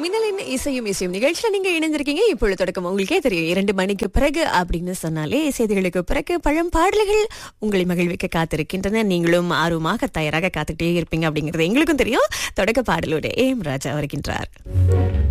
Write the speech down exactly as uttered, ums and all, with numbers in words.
மின்னலின் இசையும் இசையும் நிகழ்ச்சியில நீங்க இணைந்திருக்கீங்க. இப்பொழுது தொடக்கம் உங்களுக்கே தெரியும், இரண்டு மணிக்கு பிறகு அப்படின்னு சொன்னாலே செய்திகளுக்கு பிறகு பழம் பாடல்கள் உங்களை மகிழ்விக்க காத்திருக்கின்றன. நீங்களும் ஆர்வமாக தயாராக காத்துக்கிட்டே இருப்பீங்க அப்படிங்கிறது எங்களுக்கும் தெரியும். தொடக்க பாடலோட ஏம் ராஜா வருகின்றார்.